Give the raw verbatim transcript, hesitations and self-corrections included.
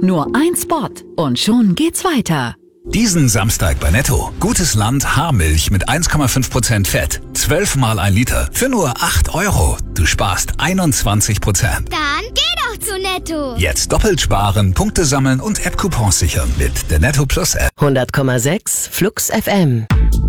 Nur ein Spot und schon geht's weiter. Diesen Samstag bei Netto. Gutes Land Haarmilch mit eins Komma fünf Prozent Fett. zwölf mal ein Liter für nur acht Euro. Du sparst einundzwanzig Prozent. Dann geh doch zu Netto. Jetzt doppelt sparen, Punkte sammeln und App-Coupons sichern mit der Netto Plus App. hundert Komma sechs Flux F M.